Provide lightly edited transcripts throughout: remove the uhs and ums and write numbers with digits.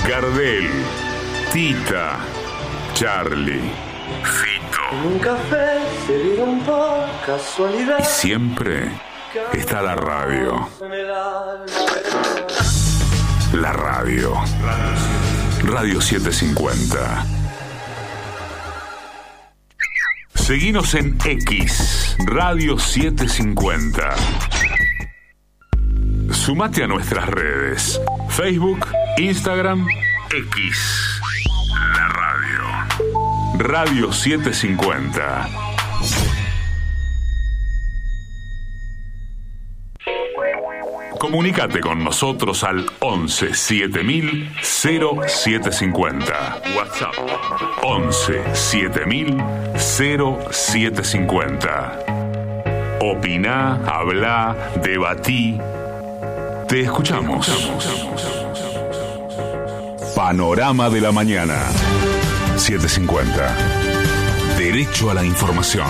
Gardel, Tita, Charlie, Fito. En un café se vieron por casualidad. Y siempre está la radio. La radio. Radio 750. Seguinos en X, Radio 750. Sumate a nuestras redes. Facebook, Instagram, X. La radio. Radio 750. Comunicate con nosotros al 11 7000 0750. WhatsApp 11 7000 0750. Opiná, hablá, debatí. Te escuchamos. Panorama de la mañana. 750. Derecho a la información.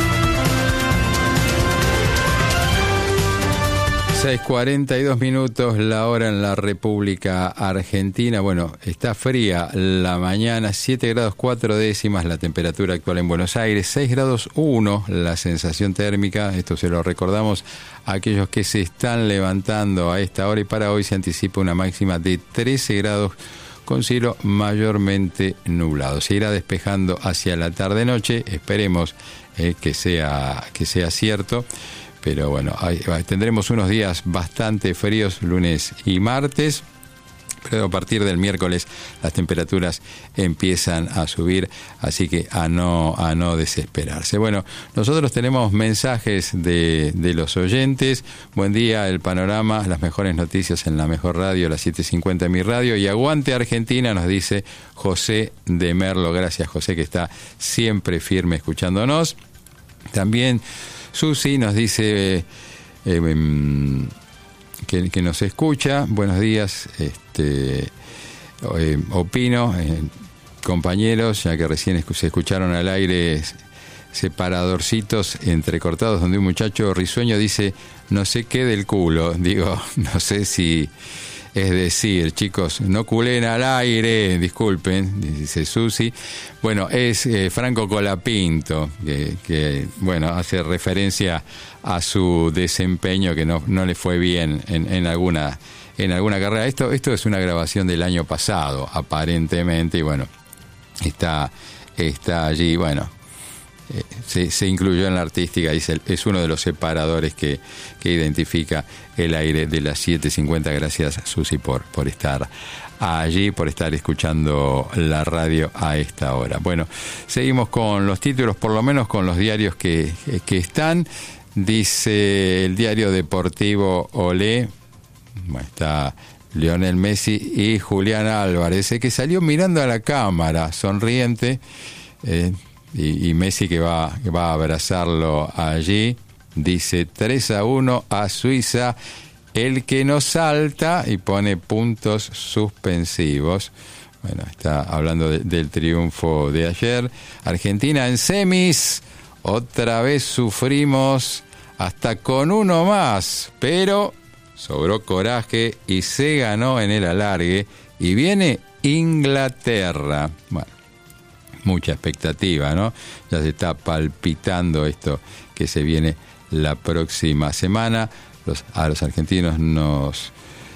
6:42 minutos la hora en la República Argentina. Bueno, está fría la mañana, 7 grados 4 décimas la temperatura actual en Buenos Aires, 6 grados 1 la sensación térmica. Esto se lo recordamos a aquellos que se están levantando a esta hora, y para hoy se anticipa una máxima de 13 grados con cielo mayormente nublado. Se irá despejando hacia la tarde-noche, esperemos que sea cierto. Pero bueno, tendremos unos días bastante fríos lunes y martes, pero a partir del miércoles las temperaturas empiezan a subir, así que a no desesperarse. Bueno, nosotros tenemos mensajes de los oyentes. Buen día, el panorama, las mejores noticias en la mejor radio, la 750 Mi Radio, y aguante Argentina, nos dice José de Merlo. Gracias, José, que está siempre firme escuchándonos. También Susi nos dice que nos escucha. Buenos días, opino, compañeros, ya que recién se escucharon al aire separadorcitos entrecortados donde un muchacho risueño dice no sé qué del culo. Digo, no sé si es decir, chicos, no culen al aire, disculpen, dice Susi. Bueno, es Franco Colapinto, que bueno, hace referencia a su desempeño que no le fue bien en alguna carrera. Esto es una grabación del año pasado, aparentemente, y bueno, está allí, bueno. Se incluyó en la artística, dice, es uno de los separadores que identifica el aire de las 750. Gracias, Susi, por estar allí, por estar escuchando la radio a esta hora. Bueno, seguimos con los títulos, por lo menos con los diarios que están. Dice el diario deportivo Olé, está Lionel Messi y Julián Álvarez, que salió mirando a la cámara, sonriente, y Messi que va a abrazarlo allí. Dice 3-1 a Suiza, el que no salta, y pone puntos suspensivos. Bueno, está hablando del triunfo de ayer. Argentina en semis, otra vez sufrimos hasta con uno más, pero sobró coraje y se ganó en el alargue, y viene Inglaterra. Bueno, mucha expectativa, ¿no? Ya se está palpitando esto que se viene la próxima semana. A los argentinos nos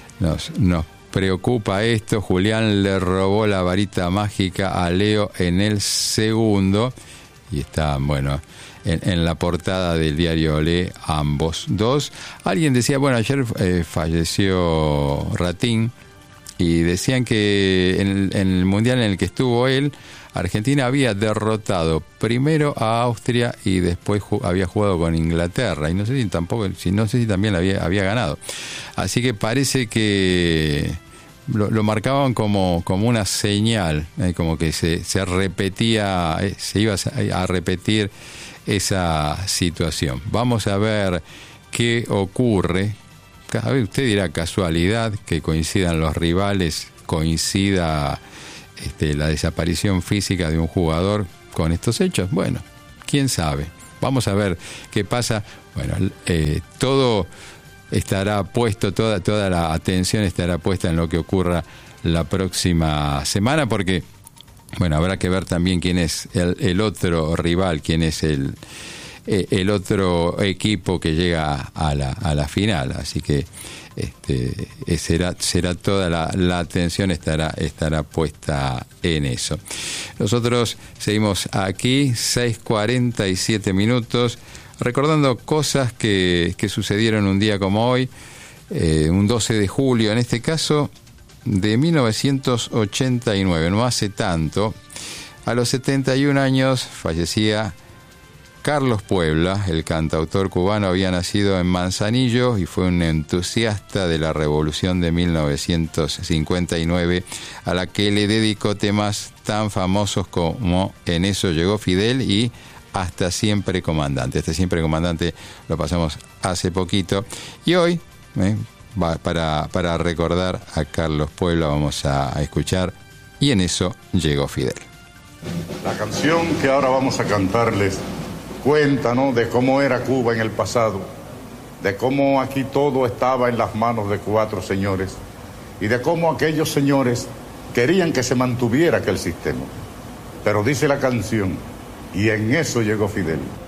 preocupa esto. Julián le robó la varita mágica a Leo en el segundo, y está, bueno, en la portada del diario Olé, ambos dos. Alguien decía, bueno, ayer falleció Ratín, y decían que en el mundial en el que estuvo él, Argentina había derrotado primero a Austria y después había jugado con Inglaterra, y no sé si también había ganado. Así que parece que lo marcaban como una señal, como que se repetía, se iba a repetir esa situación. Vamos a ver qué ocurre. A ver, usted dirá, casualidad que coincidan los rivales, coincida la desaparición física de un jugador con estos hechos. Bueno, quién sabe. Vamos a ver qué pasa. Bueno, todo estará puesto, toda la atención estará puesta en lo que ocurra la próxima semana, porque bueno, habrá que ver también quién es el otro rival, quién es el otro equipo que llega a la final. Así que será toda la atención estará puesta en eso. Nosotros seguimos aquí, 6:47 minutos, recordando cosas que sucedieron un día como hoy, un 12 de julio, en este caso de 1989, no hace tanto. A los 71 años fallecía Carlos Puebla, el cantautor cubano. Había nacido en Manzanillo y fue un entusiasta de la Revolución de 1959, a la que le dedicó temas tan famosos como En eso llegó Fidel y Hasta siempre comandante. Hasta siempre comandante lo pasamos hace poquito. Y hoy, para recordar a Carlos Puebla, vamos a escuchar Y en eso llegó Fidel. La canción que ahora vamos a cantarles cuenta, ¿no?, de cómo era Cuba en el pasado, de cómo aquí todo estaba en las manos de 4 señores y de cómo aquellos señores querían que se mantuviera aquel sistema. Pero dice la canción, y en eso llegó Fidel.